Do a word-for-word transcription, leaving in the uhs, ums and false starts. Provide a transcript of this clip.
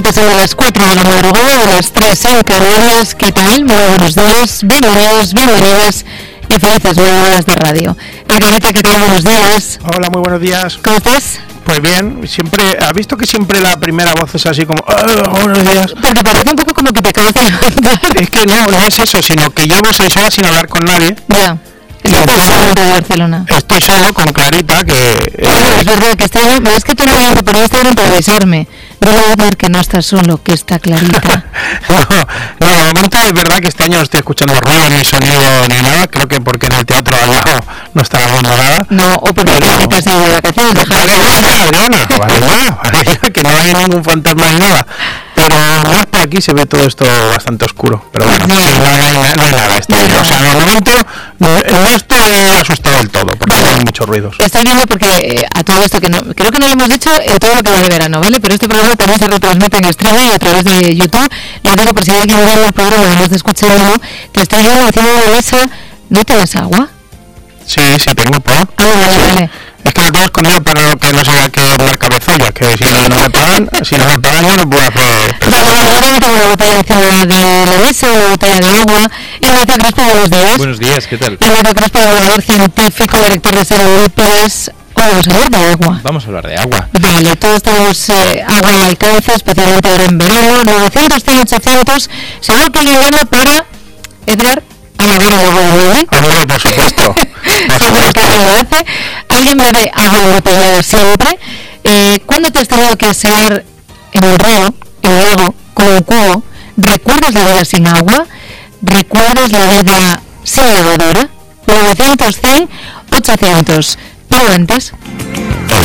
pasado las cuatro de la madrugada, de las tres en Canarias. ¿Qué tal? Muy buenos días, bienvenidos, bienvenidas y felices nuevas de radio. Margarita, ¿qué tal? Buenos días. Hola, muy buenos días. ¿Cómo estás? Pues bien, siempre, ¿has visto que siempre la primera voz es así como, oh, buenos días? Porque parece un poco como que te acabas de levantar. Es que no, no es eso, sino que llevo seis horas sin hablar con nadie. Ya. Estoy de Barcelona. Estoy solo con Clarita, que... Eh, es verdad que estoy... Es que te lo digo por Instagram para avisarme. No voy a ver que no estás solo, que está Clarita. no, no, de momento es verdad que este año no estoy escuchando ruido, ni sonido, ni nada. Creo que porque en el teatro al lado no está hablando nada. No, o porque no te has ido de vacaciones. Vale, vale, Adriana, vale, vale, vale, que no hay ningún fantasma ni nada. Pero más por aquí se ve todo esto bastante oscuro. Pero bueno, no, sí, no, no, hay, no hay nada este año. O sea, de momento no, no estoy asustado del todo, porque hay muchos ruidos. Estoy viendo porque eh, a todo esto que no, creo que no lo hemos dicho eh, todo lo que va de verano, ¿vale? Pero este programa también se retransmite en streaming a través de YouTube. Lo digo por si hay alguien viendo el programa en vez de escucharlo, que estoy viendo encima de la mesa. ¿No te das agua? Sí, sí, tengo por. Ah, vale, sí. vale. Es que lo tengo escondido para que no se vea que es la cabezalla, que si no me pagan, si no me pagan yo no puedo hacer... Vale, yo tengo una botella encima de la mesa, una botella de agua. Ignacio Crespo, buenos días. Buenos días, ¿qué tal? Ignacio Crespo, divulgador científico, director de Salud Plus. Hoy vamos a hablar de agua. Vamos a hablar de agua. Vale, todos tenemos eh, agua al alcance, especialmente ahora en verano. novecientos, cien, ochocientos. Seguro que alguien llama para, Edgar, a la hora de agua, ¿eh? Hombre, por supuesto. Seguro que alguien lo hace. Alguien bebe agua embotellada siempre. Eh, ¿Cuándo te has tenido que asear en el río, en el lago, con un cubo? ¿Recuerdas la vida sin agua? ¿Recuerdas la vida sin lavadora? novecientos, cien, ochocientos. Pero antes...